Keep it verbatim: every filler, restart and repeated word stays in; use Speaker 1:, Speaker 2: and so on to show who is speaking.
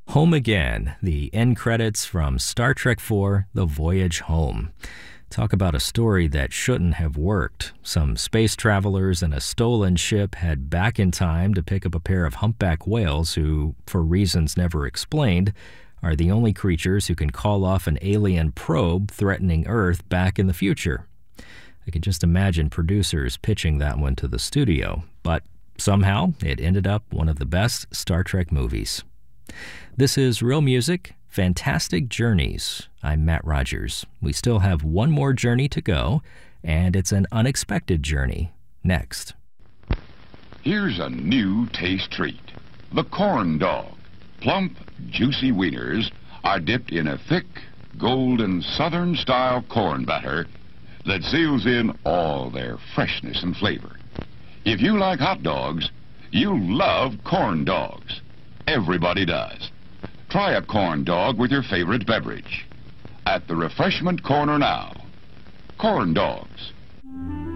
Speaker 1: Home Again, the end credits from Star Trek four, The Voyage Home. Talk about a story that shouldn't have worked. Some space travelers in a stolen ship head back in time to pick up a pair of humpback whales who, for reasons never explained, are the only creatures who can call off an alien probe threatening Earth back in the future. I can just imagine producers pitching that one to the studio, but somehow it ended up one of the best Star Trek movies. This is Real Music, Fantastic Journeys. I'm Matt Rogers. We still have one more journey to go, and it's an unexpected journey. Next.
Speaker 2: Here's a new taste treat. The corn dog. Plump, juicy wieners are dipped in a thick, golden Southern-style corn batter that seals in all their freshness and flavor. If you like hot dogs, you'll love corn dogs. Everybody does. Try a corn dog with your favorite beverage. At the refreshment corner now. Corn dogs.